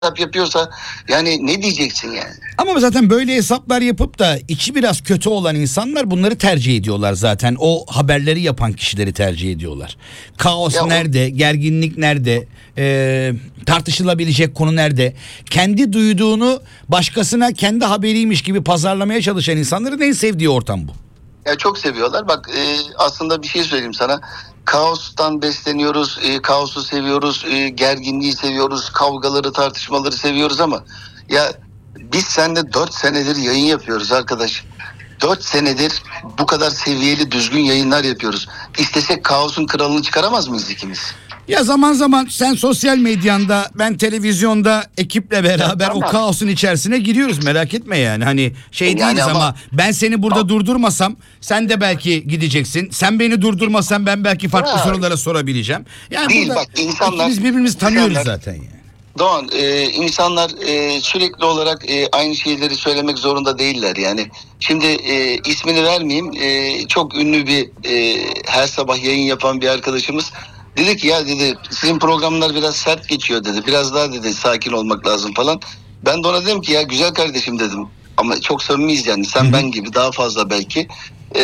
hesap yapıyorsa yani ne diyeceksin yani? Ama zaten böyle hesaplar yapıp da içi biraz kötü olan insanlar bunları tercih ediyorlar zaten. O haberleri yapan kişileri tercih ediyorlar. Kaos Ya nerede? Gerginlik nerede? Tartışılabilecek konu nerede? Kendi duyduğunu başkasına kendi haberiymiş gibi pazarlamaya çalışan insanların en sevdiği ortam bu. Ya çok seviyorlar. Bak aslında bir şey söyleyeyim sana. Kaostan besleniyoruz, kaosu seviyoruz, gerginliği seviyoruz, kavgaları, tartışmaları seviyoruz ama ya biz seninle 4 senedir yayın yapıyoruz arkadaş. 4 senedir bu kadar seviyeli, düzgün yayınlar yapıyoruz. İstesek kaosun kralını çıkaramaz mıyız ikimiz? Ya zaman zaman sen sosyal medyanda, ben televizyonda ekiple beraber Ya, tamam. o kaosun içerisine giriyoruz, merak etme yani. Hani şey Yani değiliz ama, ama ben seni burada durdurmasam sen de belki gideceksin. Sen beni durdurmasan ben belki farklı Ya. sorulara sorabileceğim. Yani Değil, burada bak, insanlar- ikimiz birbirimizi tanıyoruz insanlar- zaten yani. Doğan, insanlar sürekli olarak aynı şeyleri söylemek zorunda değiller yani. Şimdi ismini vermeyeyim, çok ünlü bir her sabah yayın yapan bir arkadaşımız dedi ki ya dedi sizin programlar biraz sert geçiyor dedi. Biraz daha dedi sakin olmak lazım falan. Ben de ona dedim ki ya güzel kardeşim dedim ama çok samimiyiz yani sen ben gibi daha fazla belki. E,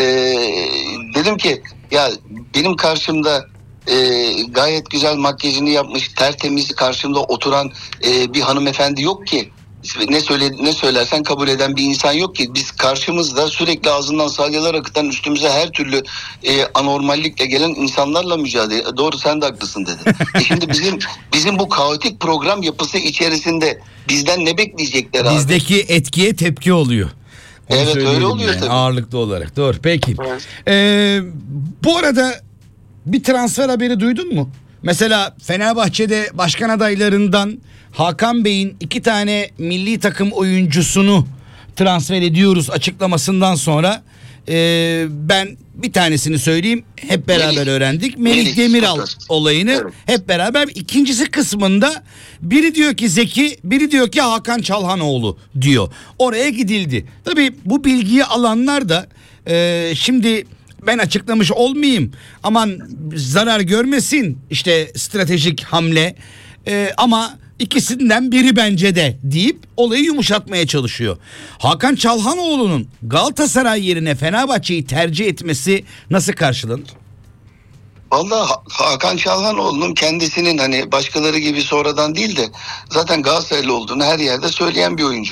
Dedim ki ya benim karşımda gayet güzel makyajını yapmış, tertemiz karşımda oturan bir hanımefendi yok ki. Ne söylersen kabul eden bir insan yok ki. Biz karşımızda sürekli ağzından salyalar akıtan, üstümüze her türlü anormallikle gelen insanlarla mücadele. Doğru, sen de haklısın dedi. Şimdi bizim bu kaotik program yapısı içerisinde bizden ne bekleyecekler abi? Bizdeki etkiye tepki oluyor. Onu Evet, öyle söyleyelim oluyor yani, tabii. ağırlıklı olarak. Doğru, peki. Evet. Bu arada bir transfer haberi duydun mu? Mesela Fenerbahçe'de başkan adaylarından Hakan Bey'in 2 tane milli takım oyuncusunu transfer ediyoruz açıklamasından sonra ben bir tanesini söyleyeyim, hep beraber Melih. öğrendik. Melih Melih Demiral Stoper. olayını Evet. hep beraber. İkincisi kısmında biri diyor ki Zeki, biri diyor ki Hakan Çalhanoğlu diyor. Oraya gidildi. Tabii bu bilgiyi alanlar da şimdi ben açıklamış olmayayım, aman zarar görmesin işte stratejik hamle, ama ikisinden biri bence de deyip olayı yumuşatmaya çalışıyor. Hakan Çalhanoğlu'nun Galatasaray yerine Fenerbahçe'yi tercih etmesi nasıl karşılanır? Vallahi Hakan Çalhanoğlu'nun kendisinin hani başkaları gibi sonradan değil de zaten Galatasaraylı olduğunu her yerde söyleyen bir oyuncu.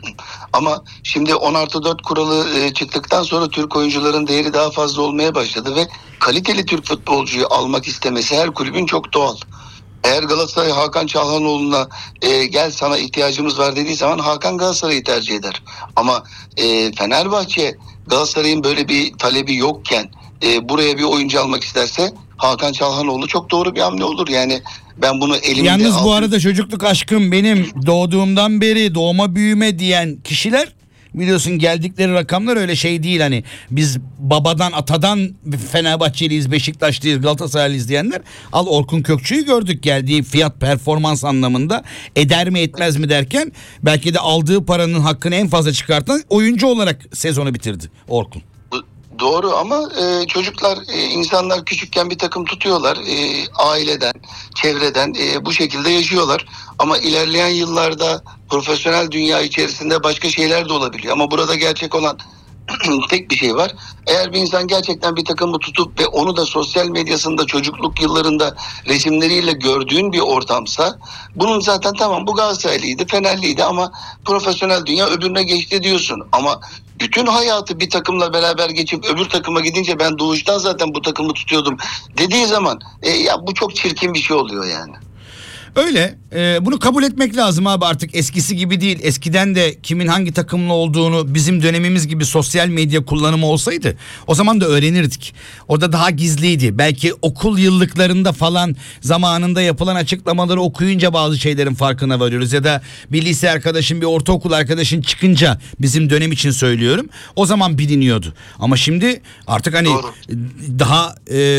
Ama şimdi 10+4 kuralı çıktıktan sonra Türk oyuncuların değeri daha fazla olmaya başladı ve kaliteli Türk futbolcuyu almak istemesi her kulübün çok doğal. Eğer Galatasaray Hakan Çalhanoğlu'na gel sana ihtiyacımız var dediği zaman Hakan Galatasaray'ı tercih eder. Ama Fenerbahçe Galatasaray'ın böyle bir talebi yokken buraya bir oyuncu almak isterse Hakan Çalhanoğlu çok doğru bir hamle olur. Yani ben bunu elimde Yalnız bu aldım. arada çocukluk aşkım benim, doğduğumdan beri doğma büyüme diyen kişiler, biliyorsun geldikleri rakamlar öyle şey değil, hani biz babadan atadan Fenerbahçeliyiz, Beşiktaşlıyız, Galatasaraylıyız diyenler, al Orkun Kökçü'yü gördük, geldiği fiyat performans anlamında eder mi etmez mi derken belki de aldığı paranın hakkını en fazla çıkartan oyuncu olarak sezonu bitirdi Orkun. Doğru ama çocuklar, insanlar küçükken bir takım tutuyorlar, aileden, çevreden bu şekilde yaşıyorlar. Ama ilerleyen yıllarda profesyonel dünya içerisinde başka şeyler de olabiliyor. Ama burada gerçek olan tek bir şey var. Eğer bir insan gerçekten bir takımı tutup ve onu da sosyal medyasında çocukluk yıllarında resimleriyle gördüğün bir ortamsa, bunun zaten tamam bu Galatasaraylıydı, Fenerliydi ama profesyonel dünya öbürüne geçti diyorsun. Ama bütün hayatı bir takımla beraber geçip öbür takıma gidince ben doğuştan zaten bu takımı tutuyordum dediği zaman ya bu çok çirkin bir şey oluyor yani. Öyle, bunu kabul etmek lazım abi, artık eskisi gibi değil. Eskiden de kimin hangi takımlı olduğunu bizim dönemimiz gibi sosyal medya kullanımı olsaydı o zaman da öğrenirdik. Orada daha gizliydi. Belki okul yıllıklarında falan zamanında yapılan açıklamaları okuyunca bazı şeylerin farkına varıyoruz. Ya da bir lise arkadaşın, bir ortaokul arkadaşın çıkınca, bizim dönem için söylüyorum, o zaman biliniyordu. Ama şimdi artık hani Doğru. daha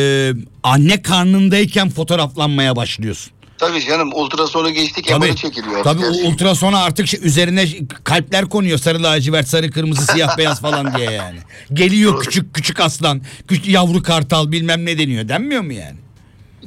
anne karnındayken fotoğraflanmaya başlıyorsun. Tabii canım, ultrasonu geçtik, MR'ı çekiliyor. Tabii Gerçekten. ultrasona artık üzerine kalpler konuyor, sarı lacivert, sarı kırmızı, siyah beyaz falan diye yani. Geliyor küçük küçük aslan, küçük yavru kartal, bilmem ne deniyor, denmiyor mu yani?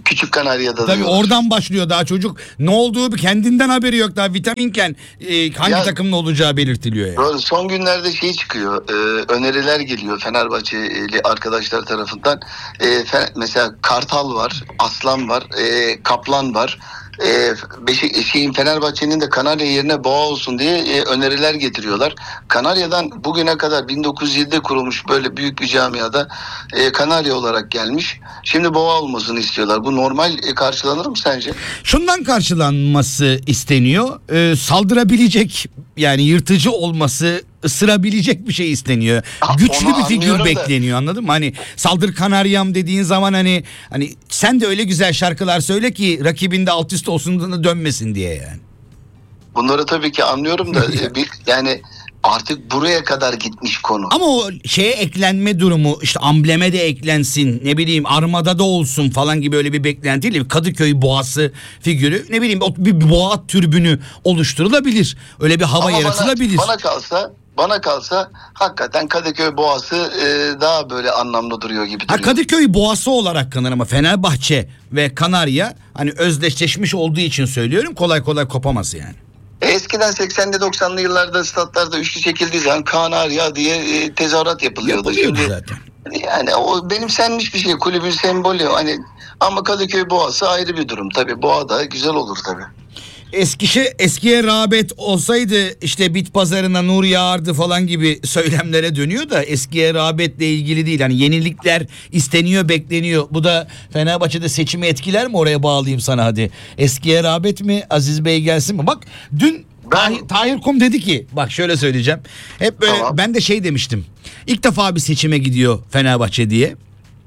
Küçük Kanarya'da Tabii diyorlar. oradan başlıyor daha çocuk. Ne olduğu kendinden haberi yok daha vitaminken hangi Ya, takımla olacağı belirtiliyor yani. böyle son günlerde şey çıkıyor, öneriler geliyor Fenerbahçeli arkadaşlar tarafından. Mesela Kartal var, Aslan var, Kaplan var. Fenerbahçe'nin de Kanarya yerine Boğa olsun diye öneriler getiriyorlar. Kanarya'dan bugüne kadar 1907'de kurulmuş böyle büyük bir camiada Kanarya olarak gelmiş. Şimdi Boğa olmasını istiyorlar. Bu normal karşılanır mı sence? Şundan karşılanması isteniyor. Saldırabilecek, yani yırtıcı olması, ısırabilecek bir şey isteniyor. Güçlü Onu bir figür anlıyorum da. bekleniyor, anladın mı? Hani saldır Kanaryam dediğin zaman hani sen de öyle güzel şarkılar söyle ki rakibinde alt üst olsun da dönmesin diye yani. Bunları tabii ki anlıyorum da yani artık buraya kadar gitmiş konu. Ama o şeye eklenme durumu, işte ambleme de eklensin, ne bileyim armada da olsun falan gibi öyle bir beklentiyle Kadıköy boğası figürü, ne bileyim bir boğa türbünü oluşturulabilir. Öyle bir hava Ama yaratılabilir. bana kalsa hakikaten Kadıköy Boğası daha böyle anlamlı duruyor gibi duruyor. Kadıköy boğası olarak kanır ama Fenerbahçe ve Kanarya hani özdeşleşmiş olduğu için söylüyorum, kolay kolay kopamaz yani. Eskiden 80'li 90'lı yıllarda statlarda üçlü çekildiği zaman Kanarya diye tezahürat yapılıyordu. Yapılıyordu Şimdi zaten. yani o benimsenmiş bir şey, kulübün sembolü hani, ama Kadıköy Boğası ayrı bir durum tabii. Boğa da güzel olur tabii. Eskiye rağbet olsaydı işte bit pazarına nur yağardı falan gibi söylemlere dönüyor da eskiye rağbetle ilgili değil. Hani yenilikler isteniyor, bekleniyor. Bu da Fenerbahçe'de seçimi etkiler mi, oraya bağlayayım sana hadi. Eskiye rağbet mi, Aziz Bey gelsin mi? Bak dün Tahir Kum dedi ki, bak şöyle söyleyeceğim. Hep böyle ben de şey demiştim. İlk defa bir seçime gidiyor Fenerbahçe diye.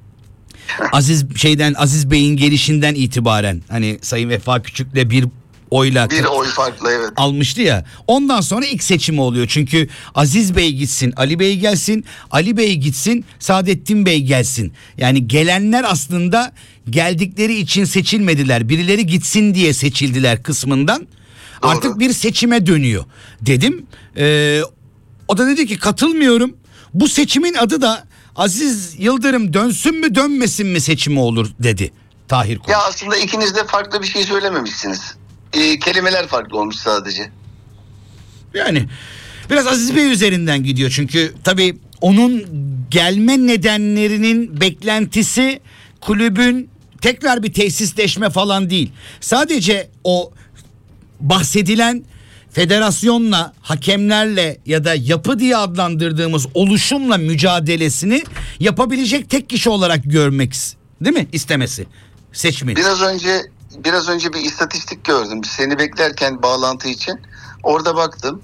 Aziz Bey'in gelişinden itibaren hani Sayın Vefa Küçük'le bir oy farklı, evet, almıştı ya. Ondan sonra ilk seçimi oluyor. Çünkü Aziz Bey gitsin, Ali Bey gelsin, Ali Bey gitsin, Saadettin Bey gelsin. Yani gelenler aslında geldikleri için seçilmediler. Birileri gitsin diye seçildiler kısmından. Doğru. Artık bir seçime dönüyor dedim. O da dedi ki katılmıyorum. Bu seçimin adı da Aziz Yıldırım dönsün mü dönmesin mi seçimi olur dedi Tahir Kum. Ya aslında ikiniz de farklı bir şey söylememişsiniz. Kelimeler farklı olmuş sadece. Yani biraz Aziz Bey üzerinden gidiyor çünkü tabii onun gelme nedenlerinin beklentisi kulübün tekrar bir tesisleşme falan değil. Sadece o bahsedilen federasyonla, hakemlerle ya da yapı diye adlandırdığımız oluşumla mücadelesini yapabilecek tek kişi olarak görmek, değil mi, istemesi seçmeni. Biraz önce bir istatistik gördüm. Seni beklerken bağlantı için. Orada baktım.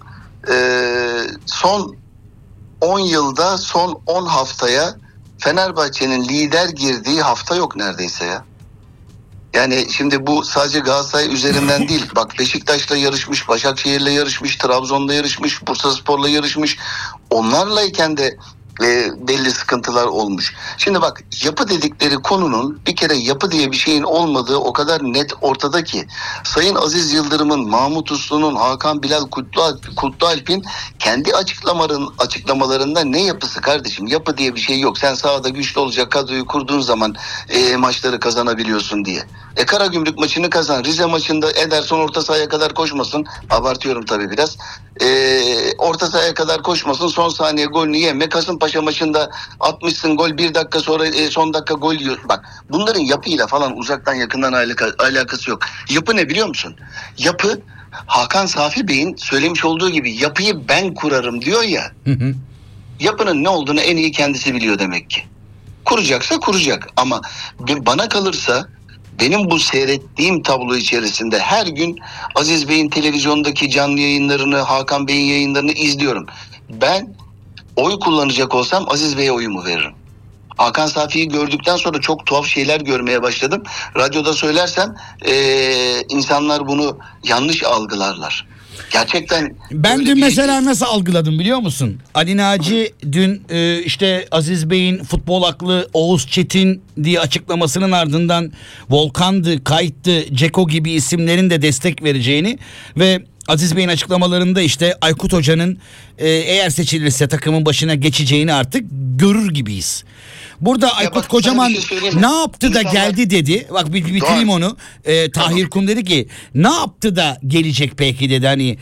Son 10 yılda son 10 haftaya Fenerbahçe'nin lider girdiği hafta yok neredeyse ya. Yani şimdi bu sadece Galatasaray üzerinden değil. Bak, Beşiktaş'la yarışmış, Başakşehir'le yarışmış, Trabzon'la yarışmış, Bursaspor'la yarışmış. Onlarlayken de belli sıkıntılar olmuş. Şimdi bak, yapı dedikleri konunun bir kere yapı diye bir şeyin olmadığı o kadar net ortada ki. Sayın Aziz Yıldırım'ın, Mahmut Uslu'nun, Hakan Bilal Kutlualp'in kendi açıklamalarında ne yapısı kardeşim? Yapı diye bir şey yok. Sen sahada güçlü olacak kadroyu kurduğun zaman maçları kazanabiliyorsun diye. Karagümrük maçını kazan. Rize maçında Ederson orta sahaya kadar koşmasın. Abartıyorum tabii biraz. Orta sahaya kadar koşmasın. Son saniye golünü yeme. Kasımpaşa maçında atmışsın gol. Bir dakika sonra son dakika gol yiyor. Bak, bunların yapıyla falan uzaktan yakından alakası yok. Yapı ne biliyor musun? Yapı, Hakan Safi Bey'in söylemiş olduğu gibi yapıyı ben kurarım diyor ya. Yapının ne olduğunu en iyi kendisi biliyor demek ki. Kuracaksa kuracak, ama bana kalırsa benim bu seyrettiğim tablo içerisinde her gün Aziz Bey'in televizyondaki canlı yayınlarını, Hakan Bey'in yayınlarını izliyorum. Ben oy kullanacak olsam Aziz Bey'e oyumu veririm. Hakan Safi'yi gördükten sonra çok tuhaf şeyler görmeye başladım. Radyoda söylersem insanlar bunu yanlış algılarlar. Gerçekten ben dün mesela nasıl algıladım biliyor musun? Ali Naci dün işte Aziz Bey'in futbol aklı Oğuz Çetin diye açıklamasının ardından Volkan'dı, Kayıt'tı, Ceko gibi isimlerin de destek vereceğini ve Aziz Bey'in açıklamalarında işte Aykut Hoca'nın eğer seçilirse takımın başına geçeceğini artık görür gibiyiz. Burada Aykut bak, Kocaman sana bir şey söyleyeyim mi? ne yaptı da İnsanlar- geldi dedi. Bak bitireyim Doğan. onu. Tahir Kum dedi ki ne yaptı da gelecek peki dedi. Hani